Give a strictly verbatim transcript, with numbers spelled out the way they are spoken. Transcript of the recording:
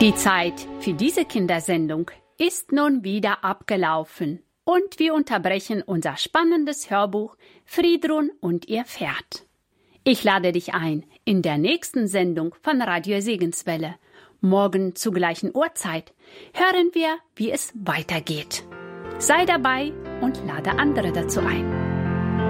Die Zeit für diese Kindersendung ist nun wieder abgelaufen und wir unterbrechen unser spannendes Hörbuch Friedrun und ihr Pferd. Ich lade dich ein, in der nächsten Sendung von Radio Segenswelle, morgen zur gleichen Uhrzeit, hören wir, wie es weitergeht. Sei dabei und lade andere dazu ein.